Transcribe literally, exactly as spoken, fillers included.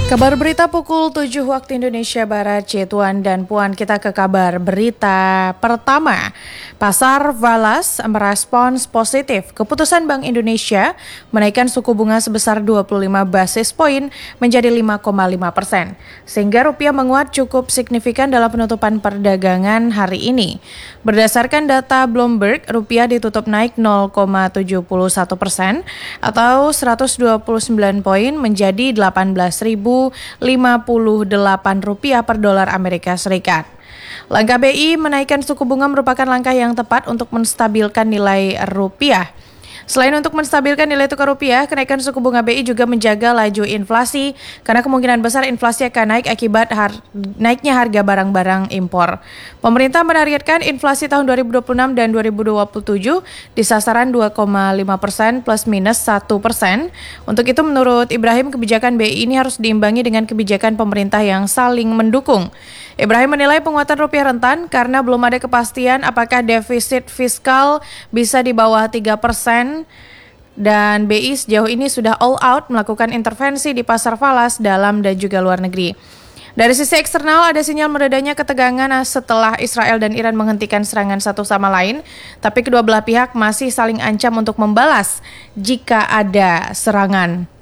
Kabar berita pukul tujuh waktu Indonesia Barat, C Tuan dan Puan, kita ke kabar berita pertama. Pasar falas merespons positif keputusan Bank Indonesia menaikkan suku bunga sebesar dua puluh lima basis poin menjadi lima koma lima persen. Sehingga rupiah menguat cukup signifikan dalam penutupan perdagangan hari ini. Berdasarkan data Bloomberg, rupiah ditutup naik nol koma tujuh satu persen atau seratus dua puluh sembilan poin menjadi delapan belas ribu lima puluh delapan rupiah per dolar Amerika Serikat. Langkah B I menaikkan suku bunga merupakan langkah yang tepat untuk menstabilkan nilai rupiah. Selain untuk menstabilkan nilai tukar rupiah, kenaikan suku bunga B I juga menjaga laju inflasi karena kemungkinan besar inflasi akan naik akibat har- naiknya harga barang-barang impor. Pemerintah menargetkan inflasi tahun dua ribu dua puluh enam dan dua ribu dua puluh tujuh di sasaran dua koma lima persen plus minus satu persen. Untuk itu menurut Ibrahim, kebijakan B I ini harus diimbangi dengan kebijakan pemerintah yang saling mendukung. Ibrahim menilai penguatan rupiah rentan karena belum ada kepastian apakah defisit fiskal bisa di bawah tiga persen dan B I sejauh ini sudah all out melakukan intervensi di pasar falas dalam dan juga luar negeri. Dari sisi eksternal ada sinyal meredanya ketegangan setelah Israel dan Iran menghentikan serangan satu sama lain, tapi kedua belah pihak masih saling ancam untuk membalas jika ada serangan.